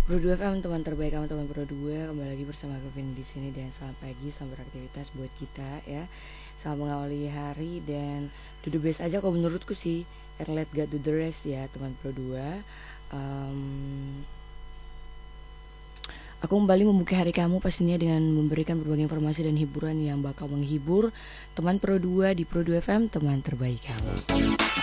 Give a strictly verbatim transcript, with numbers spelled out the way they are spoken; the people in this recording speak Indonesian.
Pro dua F M, teman terbaik kamu, teman Pro dua. Kembali lagi bersama Kevin di sini, dan selamat pagi, selamat beraktivitas buat kita ya. Selamat mengawali hari dan do the best aja kalau menurutku sih. And let God do the rest ya, teman Pro dua. Um, aku kembali membuka hari kamu pastinya dengan memberikan berbagai informasi dan hiburan yang bakal menghibur teman Pro dua di Pro dua F M, teman terbaik kamu.